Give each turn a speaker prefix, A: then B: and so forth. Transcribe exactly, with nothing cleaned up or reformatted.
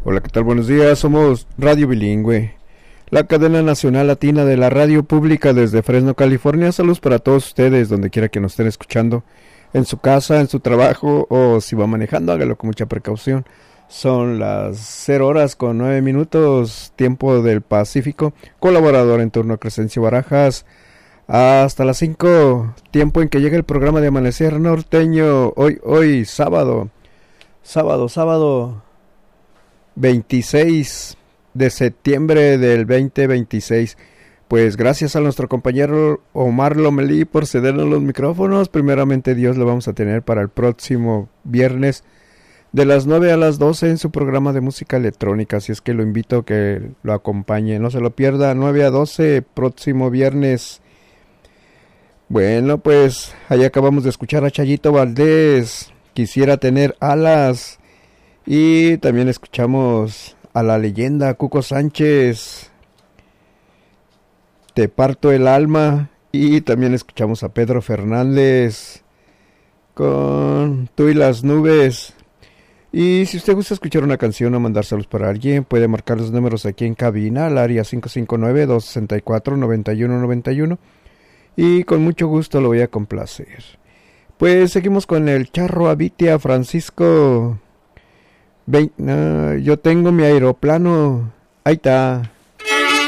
A: Hola, ¿qué tal? Buenos días, somos Radio Bilingüe, la cadena nacional latina de la radio pública desde Fresno, California. Saludos para todos ustedes, donde quiera que nos estén escuchando, en su casa, en su trabajo o si va manejando, hágalo con mucha precaución. Son las cero horas con nueve minutos, tiempo del Pacífico. Colaborador en turno Crescencio Barajas. Hasta las cinco, tiempo en que llega el programa de Amanecer Norteño. Hoy, hoy, sábado, sábado, sábado, veintiséis de septiembre del veinte veintiséis. Pues gracias a nuestro compañero Omar Lomelí por cedernos los micrófonos. Primeramente Dios lo vamos a tener para el próximo viernes de las nueve a las doce en su programa de música electrónica. Así es que lo invito a que lo acompañe, no se lo pierda, nueve a doce, próximo viernes. Bueno, pues ahí acabamos de escuchar a Chayito Valdés, Quisiera tener alas. Y también escuchamos a la leyenda Cuco Sánchez, Te parto el alma. Y también escuchamos a Pedro Fernández con Tú y las nubes. Y si usted gusta escuchar una canción o mandárselos para alguien, puede marcar los números aquí en cabina al área cinco cinco nueve, dos seis cuatro, nueve uno nueve uno. Y con mucho gusto lo voy a complacer. Pues seguimos con el charro Abitia Francisco. Ve, no, yo tengo mi aeroplano. Ahí está.